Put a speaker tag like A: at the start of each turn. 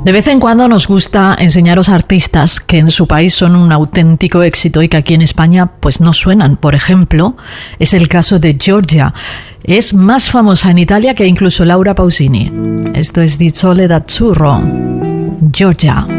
A: De vez en cuando nos gusta enseñaros artistas que en su país son un auténtico éxito y que aquí en España pues no suenan. Por ejemplo, es el caso de Giorgia. Es más famosa en Italia que incluso Laura Pausini. Esto es Di Sole d'Azzurro. Giorgia.